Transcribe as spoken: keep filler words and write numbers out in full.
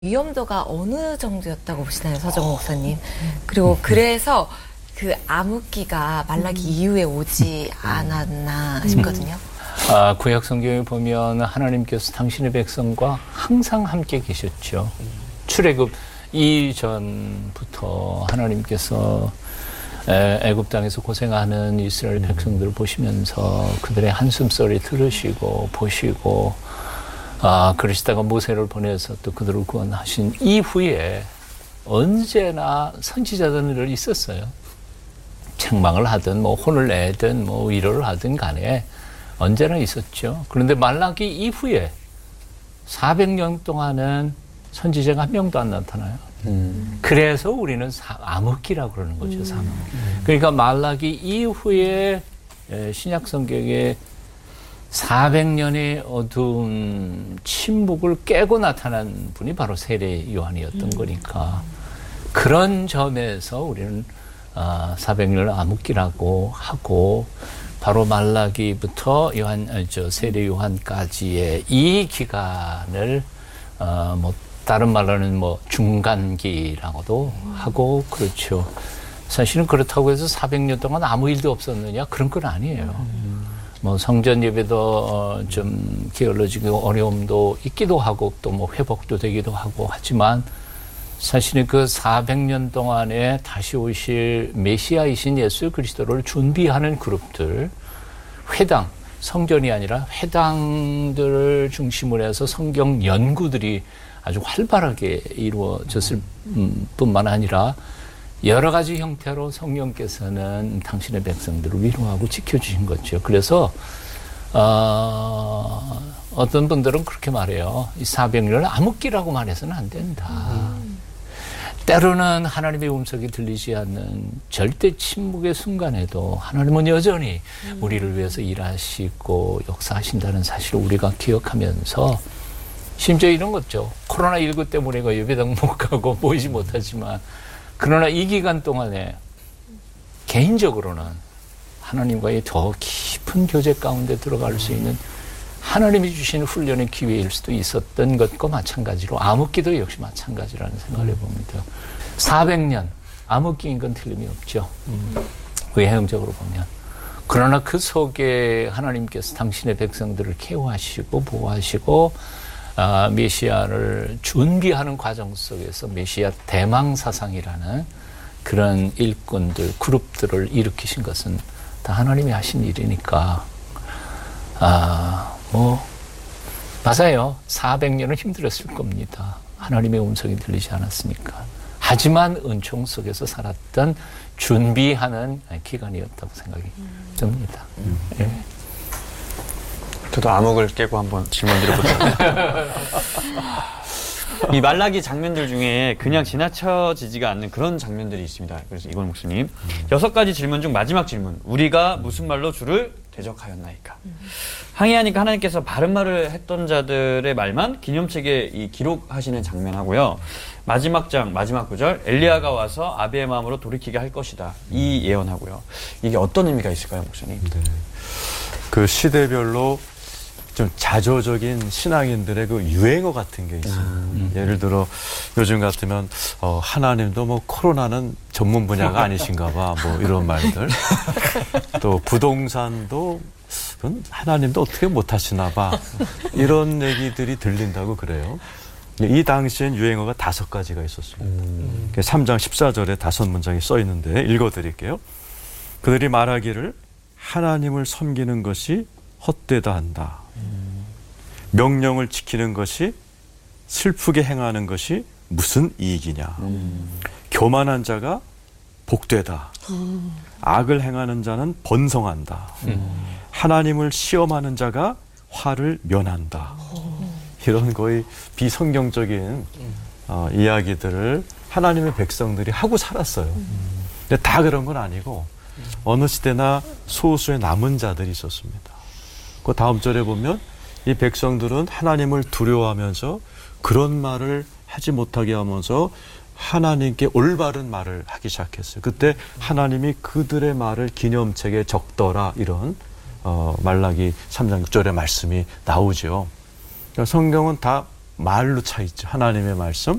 위험도가 어느 정도였다고 보시나요, 서정 목사님? 그리고 그래서 그 암흑기가 말라기 이후에 오지 않았나 싶거든요. 아, 구약 성경에 보면 하나님께서 당신의 백성과 항상 함께 계셨죠. 출애굽 이전부터 하나님께서 애굽 땅에서 고생하는 이스라엘 백성들을 보시면서 그들의 한숨소리 들으시고 보시고, 아, 그러시다가 모세를 보내서 또 그들을 구원하신 이후에 언제나 선지자들은 있었어요. 책망을 하든 뭐 혼을 내든 뭐 위로를 하든 간에 언제나 있었죠. 그런데 말라기 이후에 사백 년 동안은 선지자가 한 명도 안 나타나요. 음. 그래서 우리는 사, 암흑기라고 그러는 거죠. 음. 사망. 그러니까 말라기 이후에 신약 성경에 사백 년의 어두운 침묵을 깨고 나타난 분이 바로 세례 요한이었던 음. 거니까, 그런 점에서 우리는 사백 년을 암흑기라고 하고, 바로 말라기부터 요한, 저 세례 요한까지의 이 기간을 어, 뭐 다른 말로는 뭐 중간기라고도 음. 하고 그렇죠. 사실은 그렇다고 해서 사백 년 동안 아무 일도 없었느냐, 그런 건 아니에요. 음. 뭐 성전 예배도 어, 좀 게을러지고 어려움도 있기도 하고 또 뭐 회복도 되기도 하고 하지만, 사실은 그 사백 년 동안에 다시 오실 메시아이신 예수 그리스도를 준비하는 그룹들, 회당, 성전이 아니라 회당들을 중심으로 해서 성경 연구들이 아주 활발하게 이루어졌을 뿐만 아니라 여러 가지 형태로 성령께서는 당신의 백성들을 위로하고 지켜주신 거죠. 그래서 어, 어떤 분들은 그렇게 말해요. 이 사백 년을 암흑기라고 말해서는 안 된다. 음. 때로는 하나님의 음성이 들리지 않는 절대 침묵의 순간에도 하나님은 여전히 음. 우리를 위해서 일하시고 역사하신다는 사실을 우리가 기억하면서, 심지어 이런 거죠. 코로나십구 때문에 우리가 예배당 못 가고 모이지 못하지만, 그러나 이 기간 동안에 개인적으로는 하나님과의 더 깊은 교제 가운데 들어갈 수 있는 하나님이 주시는 훈련의 기회일 수도 있었던 것과 마찬가지로 암흑기도 역시 마찬가지라는 생각을 해봅니다. 사백 년 암흑기인 건 틀림이 없죠. 음. 외형적으로 보면. 그러나 그 속에 하나님께서 당신의 백성들을 케어하시고 보호하시고 아, 메시아를 준비하는 과정 속에서 메시아 대망사상이라는 그런 일꾼들, 그룹들을 일으키신 것은 다 하나님이 하신 일이니까, 아, 뭐, 맞아요. 사백 년은 힘들었을 겁니다. 하나님의 음성이 들리지 않았으니까. 하지만 은총 속에서 살았던 준비하는 기간이었다고 생각이 음. 듭니다. 음. 예. 저도 암흑을 깨고 한번 질문 드려보도록 이 말라기 장면들 중에 그냥 지나쳐지지가 않는 그런 장면들이 있습니다. 그래서 이건 목사님, 음. 여섯 가지 질문 중 마지막 질문. 우리가 무슨 말로 주를 대적하였나이까? 음. 항의하니까 하나님께서 바른 말을 했던 자들의 말만 기념책에 이 기록하시는 장면하고요. 마지막 장, 마지막 구절, 엘리야가 와서 아비의 마음으로 돌이키게 할 것이다. 이 예언하고요. 이게 어떤 의미가 있을까요, 목사님? 네. 그 시대별로 좀 자조적인 신앙인들의 그 유행어 같은 게 있어요. 음. 예를 들어 요즘 같으면 어, 하나님도 뭐 코로나는 전문 분야가 아니신가 봐, 뭐 이런 말들. 또 부동산도 하나님도 어떻게 못하시나 봐, 이런 얘기들이 들린다고 그래요. 이 당시엔 유행어가 다섯 가지가 있었습니다. 음. 삼 장 십사 절에 다섯 문장이 써 있는데 읽어드릴게요. 그들이 말하기를 하나님을 섬기는 것이 헛되다 한다. 음. 명령을 지키는 것이, 슬프게 행하는 것이 무슨 이익이냐. 음. 교만한 자가 복되다. 음. 악을 행하는 자는 번성한다. 음. 하나님을 시험하는 자가 화를 면한다. 음. 이런 거의 비성경적인 음. 어, 이야기들을 하나님의 백성들이 하고 살았어요. 음. 근데 다 그런 건 아니고 음. 어느 시대나 소수의 남은 자들이 있었습니다. 그 다음 절에 보면 이 백성들은 하나님을 두려워하면서 그런 말을 하지 못하게 하면서 하나님께 올바른 말을 하기 시작했어요. 그때 하나님이 그들의 말을 기념책에 적더라, 이런 어, 말라기 삼 장 육 절의 말씀이 나오죠. 그러니까 성경은 다 말로 차 있죠. 하나님의 말씀,